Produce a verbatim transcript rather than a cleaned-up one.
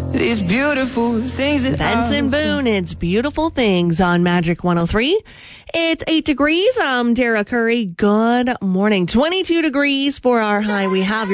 These beautiful things that Benson Boone, it's Beautiful Things on Magic one oh three. It's eight degrees. I'm Tara Curry. Good morning. twenty-two degrees for our high. We have